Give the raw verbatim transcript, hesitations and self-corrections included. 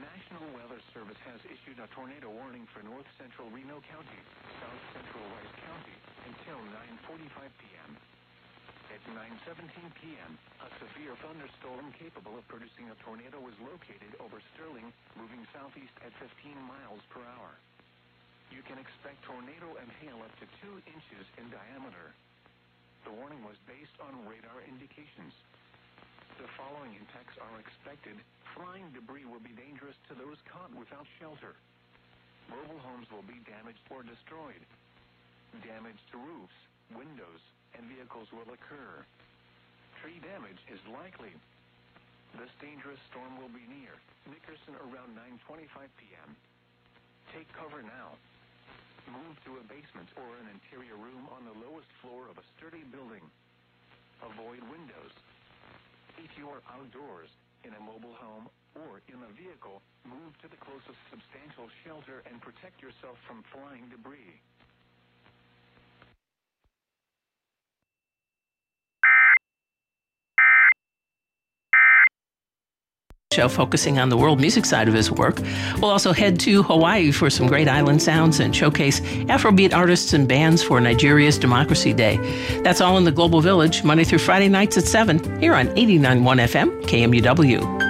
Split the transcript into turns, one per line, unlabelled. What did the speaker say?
National Weather Service has issued a tornado warning for north central Reno County, south central Rice County, until nine forty-five p.m. At nine seventeen p.m., a severe thunderstorm capable of producing a tornado was located over Sterling, moving southeast at fifteen miles per hour. You can expect tornado and hail up to two inches in diameter. The warning was based on radar indications. The following impacts are expected. Flying debris will be dangerous to those caught without shelter. Mobile homes will be damaged or destroyed. Damage to roofs, windows, and vehicles will occur. Tree damage is likely. This dangerous storm will be near Nickerson around nine twenty-five p.m. Take cover now. Move to a basement or an interior room on the lowest floor of a sturdy building. Avoid windows. If you are outdoors, in a mobile home, or in a vehicle, move to the closest substantial shelter and protect yourself from flying debris.
Show focusing on the world music side of his work. We'll also head to Hawaii for some great island sounds and showcase Afrobeat artists and bands for Nigeria's Democracy Day. That's all in the Global Village, Monday through Friday nights at seven, here on eighty-nine point one F M, K M U W.